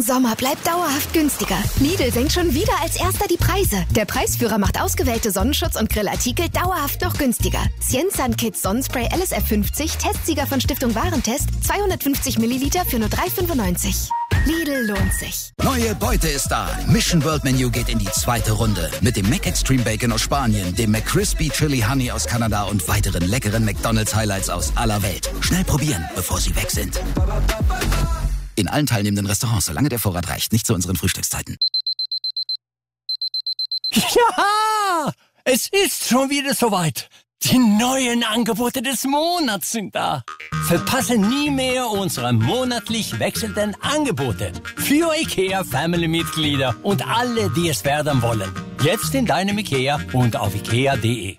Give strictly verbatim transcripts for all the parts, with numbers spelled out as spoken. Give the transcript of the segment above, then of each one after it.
Sommer bleibt dauerhaft günstiger. Lidl senkt schon wieder als erster die Preise. Der Preisführer macht ausgewählte Sonnenschutz- und Grillartikel dauerhaft noch günstiger. Cienzan Kids Sonnenspray L S F fünfzig, Testsieger von Stiftung Warentest, zweihundertfünfzig Milliliter für nur drei fünfundneunzig. Lidl lohnt sich. Neue Beute ist da. Mission World Menu geht in die zweite Runde. Mit dem Mac Extreme Bacon aus Spanien, dem McCrispy Chili Honey aus Kanada und weiteren leckeren McDonald's Highlights aus aller Welt. Schnell probieren, bevor sie weg sind. In allen teilnehmenden Restaurants, solange der Vorrat reicht. Nicht zu unseren Frühstückszeiten. Ja, es ist schon wieder soweit. Die neuen Angebote des Monats sind da. Verpasse nie mehr unsere monatlich wechselnden Angebote. Für IKEA Family-Mitglieder und alle, die es werden wollen. Jetzt in deinem IKEA und auf ikea punkt de.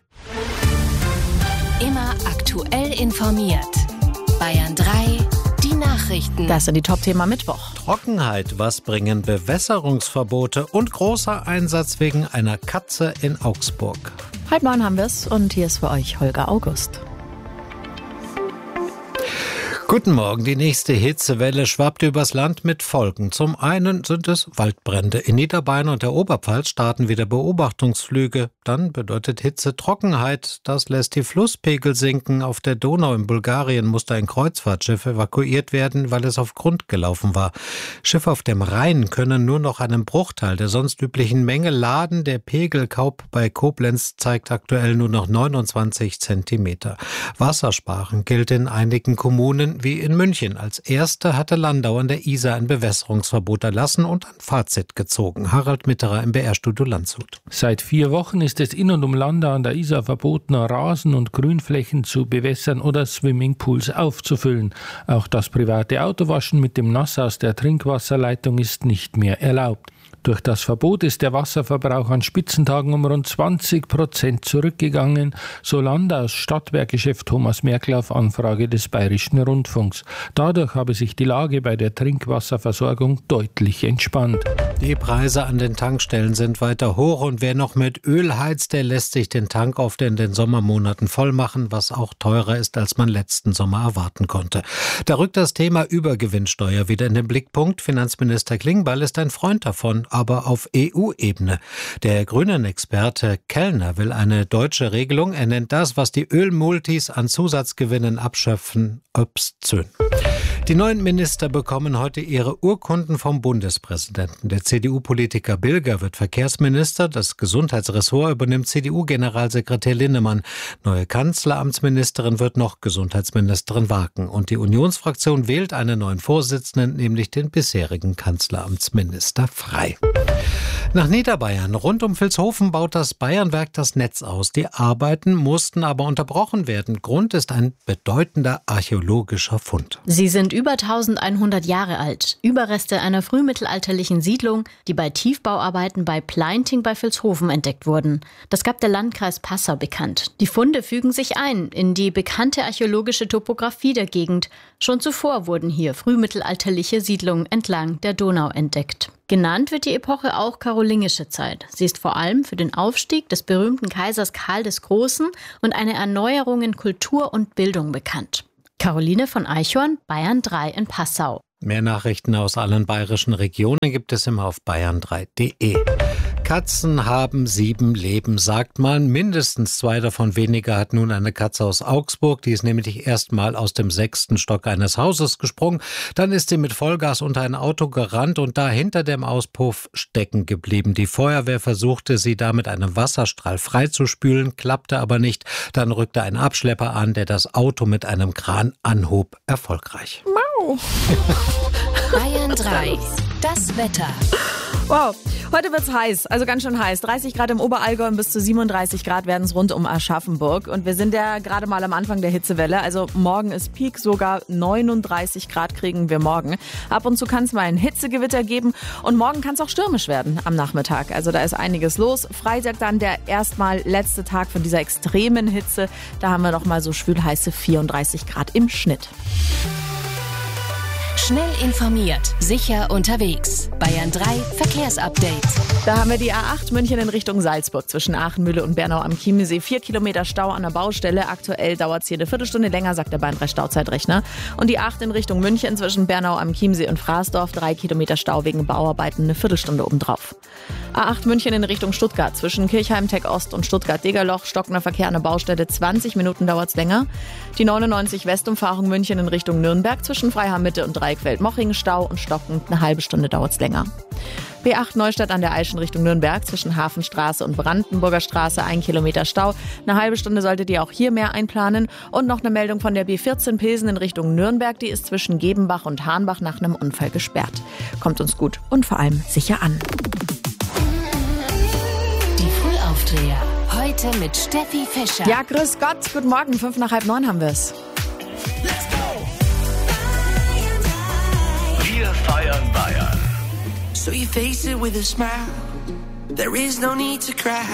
Immer aktuell informiert. Bayern drei, die Nachrichten. Das sind die Top-Themen Mittwoch. Trockenheit, was bringen Bewässerungsverbote und großer Einsatz wegen einer Katze in Augsburg. Halb neun haben wir es und hier ist für euch Holger August. Guten Morgen. Die nächste Hitzewelle schwappt übers Land mit Folgen. Zum einen sind es Waldbrände. In Niederbayern und der Oberpfalz starten wieder Beobachtungsflüge. Dann bedeutet Hitze Trockenheit. Das lässt die Flusspegel sinken. Auf der Donau in Bulgarien musste ein Kreuzfahrtschiff evakuiert werden, weil es auf Grund gelaufen war. Schiffe auf dem Rhein können nur noch einen Bruchteil der sonst üblichen Menge laden. Der Pegelkaub bei Koblenz zeigt aktuell nur noch neunundzwanzig Zentimeter. Wassersparen gilt in einigen Kommunen wie in München. Als erste hatte Landau an der Isar ein Bewässerungsverbot erlassen und ein Fazit gezogen. Harald Mitterer im B R-Studio Landshut. Seit vier Wochen ist es in und um Landau an der Isar verboten, Rasen und Grünflächen zu bewässern oder Swimmingpools aufzufüllen. Auch das private Autowaschen mit dem Nass aus der Trinkwasserleitung ist nicht mehr erlaubt. Durch das Verbot ist der Wasserverbrauch an Spitzentagen um rund zwanzig Prozent zurückgegangen, so Landaus Stadtwerkechef Thomas Merkel auf Anfrage des Bayerischen Rundfunks. Dadurch habe sich die Lage bei der Trinkwasserversorgung deutlich entspannt. Die Preise an den Tankstellen sind weiter hoch und wer noch mit Öl heizt, der lässt sich den Tank oft in den Sommermonaten voll machen, was auch teurer ist, als man letzten Sommer erwarten konnte. Da rückt das Thema Übergewinnsteuer wieder in den Blickpunkt. Finanzminister Klingbeil ist ein Freund davon, aber auf E U-Ebene. Der Grünen-Experte Kellner will eine deutsche Regelung. Er nennt das, was die Ölmultis an Zusatzgewinnen abschöpfen, obszön. Die neuen Minister bekommen heute ihre Urkunden vom Bundespräsidenten. Der C D U-Politiker Bilger wird Verkehrsminister. Das Gesundheitsressort übernimmt C D U-Generalsekretär Linnemann. Neue Kanzleramtsministerin wird noch Gesundheitsministerin Waken. Und die Unionsfraktion wählt einen neuen Vorsitzenden, nämlich den bisherigen Kanzleramtsminister Frei. Nach Niederbayern. Rund um Vilshofen baut das Bayernwerk das Netz aus. Die Arbeiten mussten aber unterbrochen werden. Grund ist ein bedeutender archäologischer Fund. Sie sind über eintausendeinhundert Jahre alt. Überreste einer frühmittelalterlichen Siedlung, die bei Tiefbauarbeiten bei Pleinting bei Vilshofen entdeckt wurden. Das gab der Landkreis Passau bekannt. Die Funde fügen sich ein in die bekannte archäologische Topographie der Gegend. Schon zuvor wurden hier frühmittelalterliche Siedlungen entlang der Donau entdeckt. Genannt wird die Epoche auch karolingische Zeit. Sie ist vor allem für den Aufstieg des berühmten Kaisers Karl des Großen und eine Erneuerung in Kultur und Bildung bekannt. Caroline von Eichhorn, Bayern drei in Passau. Mehr Nachrichten aus allen bayerischen Regionen gibt es immer auf bayern drei punkt de. Katzen haben sieben Leben, sagt man. Mindestens zwei davon weniger hat nun eine Katze aus Augsburg. Die ist nämlich erst mal aus dem sechsten Stock eines Hauses gesprungen. Dann ist sie mit Vollgas unter ein Auto gerannt und da hinter dem Auspuff stecken geblieben. Die Feuerwehr versuchte, sie da mit einem Wasserstrahl freizuspülen, klappte aber nicht. Dann rückte ein Abschlepper an, der das Auto mit einem Kran anhob. Erfolgreich. Mau. Bayern drei, das Wetter. Wow, heute wird's heiß, also ganz schön heiß. dreißig Grad im Oberallgäu und bis zu siebenunddreißig Grad werden es rund um Aschaffenburg. Und wir sind ja gerade mal am Anfang der Hitzewelle, also morgen ist Peak, sogar neununddreißig Grad kriegen wir morgen. Ab und zu kann es mal ein Hitzegewitter geben und morgen kann es auch stürmisch werden am Nachmittag. Also da ist einiges los. Freitag dann der erstmal letzte Tag von dieser extremen Hitze. Da haben wir noch mal so schwül heiße vierunddreißig Grad im Schnitt. Schnell informiert, sicher unterwegs. Bayern drei Verkehrsupdate. Da haben wir die A acht München in Richtung Salzburg zwischen Aachenmühle und Bernau am Chiemsee. Vier Kilometer Stau an der Baustelle. Aktuell dauert es hier eine Viertelstunde länger, sagt der Bayern drei Stauzeitrechner. Und die acht in Richtung München zwischen Bernau am Chiemsee und Fraßdorf. Drei Kilometer Stau wegen Bauarbeiten, eine Viertelstunde obendrauf. A acht München in Richtung Stuttgart zwischen Kirchheim, Tech Ost und Stuttgart-Degerloch. Stockender Verkehr an der Baustelle. zwanzig Minuten dauert es länger. Die neunundneunzig Westumfahrung München in Richtung Nürnberg zwischen Freiham-Mitte und Dreiqueld-Moching. Stau und stockend, eine halbe Stunde dauert es länger. B acht Neustadt an der Aisch in Richtung Nürnberg zwischen Hafenstraße und Brandenburger Straße, ein Kilometer Stau. Eine halbe Stunde solltet ihr auch hier mehr einplanen. Und noch eine Meldung von der B vierzehn Pilsen in Richtung Nürnberg. Die ist zwischen Gebenbach und Hahnbach nach einem Unfall gesperrt. Kommt uns gut und vor allem sicher an. Die Frühaufdreher. Heute mit Steffi Fischer. Ja, grüß Gott. Guten Morgen. Fünf nach halb neun haben wir es. Wir feiern Bayern. So you face it with a smile. There is no need to cry.